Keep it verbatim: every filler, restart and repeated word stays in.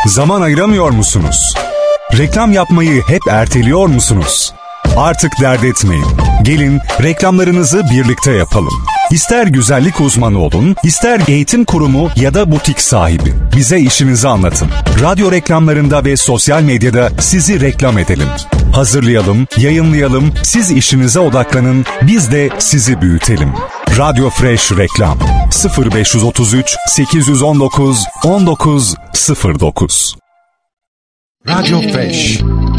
Zaman ayıramıyor musunuz? Reklam yapmayı hep erteliyor musunuz? Artık dert etmeyin. Gelin reklamlarınızı birlikte yapalım. İster güzellik uzmanı olun, ister eğitim kurumu ya da butik sahibi. Bize işinizi anlatın. Radyo reklamlarında ve sosyal medyada sizi reklam edelim. Hazırlayalım, yayınlayalım, siz işinize odaklanın, biz de sizi büyütelim. Radyo Fresh Reklam sıfır beş otuz üç sekiz yüz on dokuz on dokuz sıfır dokuz. Radyo Fresh